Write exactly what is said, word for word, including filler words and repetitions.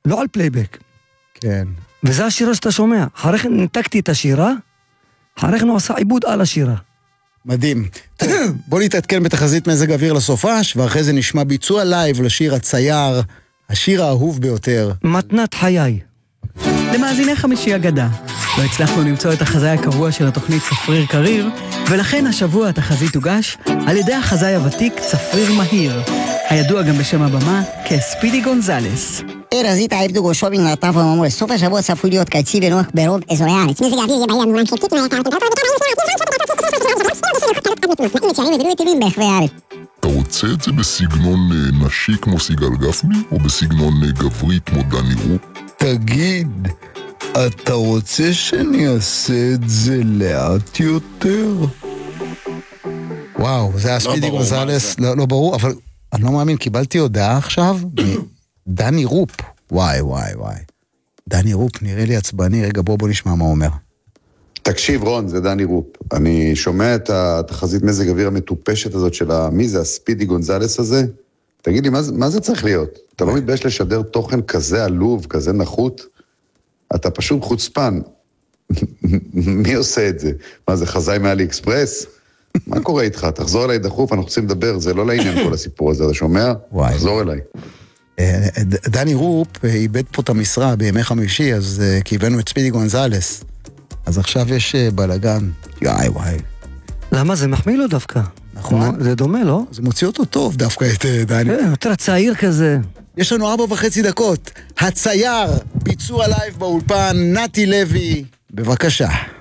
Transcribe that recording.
לא על פלייבק. כן. וזה השירה שאתה שומע. אחרי כן ניתקתי את השירה, אחרי כן הוא עשה עיבוד על השירה. מדהים. טוב, בוא נתעדכן בתחזית מזג אוויר לסופש, ואחרי זה נשמע ביצוע לייב לשיר הצייר, השיר האהוב ביותר. מתנת חיי. למאזיני חמישי אגדה, לא הצלחנו למצוא את החזאי הקבוע של התוכנית צפריר קריר, ולכן השבוע התחזית תוגש על ידי החזאי הוותיק צפריר מהיר, הידוע גם בשם הבמה כספידי גונזלס. רזית העבדו גושבים לטף ואמרו, סוף השבוע צפוי להיות קיצי ונוח ברוב אזורי הארץ. מזג האוויר יהיה בעיה מולן חלקית אתה רוצה את זה בסגנון נשי כמו סיגל גפני, או בסגנון גברי כמו דני רופ? תגיד, אתה רוצה שאני אעשה את זה לאט יותר? וואו, זה היה ספידי גונזלס, לא, לא ברור, אבל אני לא מאמין, קיבלתי הודעה עכשיו מדני רופ. וואי, וואי, וואי. דני רופ נראה לי עצבני, רגע בוא בוא נשמע מה אומר. תקשיב רון, זה דני רופ. אני שומע את התחזית מזג אוויר המטופשת הזאת של מי זה הספידי גונזלס הזה? תגיד לי, מה, מה זה צריך להיות? אתה לא מתבייש לשדר תוכן כזה עלוב, כזה נחות? אתה פשוט חוצפן. מי עושה את זה? מה זה, חזאי מאלי אקספרס? מה קורה איתך? תחזור אליי דחוף, אנחנו רוצים לדבר, זה לא לעניין כל הסיפור הזה, אתה שומע? תחזור אליי. דני רופ איבד פה את המשרה בימי חמישי, אז קיבלנו את ספידי גונזלס. אז עכשיו יש בלגן. יאי וואי. למה? זה מחמיא לו דווקא. נכון. זה דומה, לא? זה מוציא אותו טוב דווקא את דני. כן, יותר צעיר כזה. יש לנו ארבע וחצי דקות. הצייר, ביצוע לייב באולפן, נתי לוי, בבקשה.